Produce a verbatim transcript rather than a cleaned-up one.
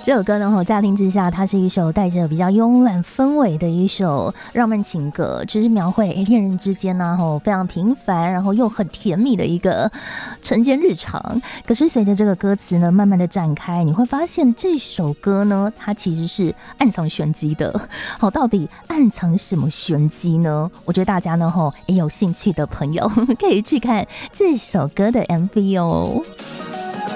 这首歌呢，乍听之下，它是一首带着比较慵懒氛围的一首浪漫情歌，只是描绘恋人之间呢，吼非常平凡，然后又很甜蜜的一个晨间日常。可是随着这个歌词呢，慢慢的展开，你会发现这首歌呢，它其实是暗藏玄机的。好，到底暗藏什么玄机呢？我觉得大家呢，吼也有兴趣的朋友可以去看这首歌的 M V 哦。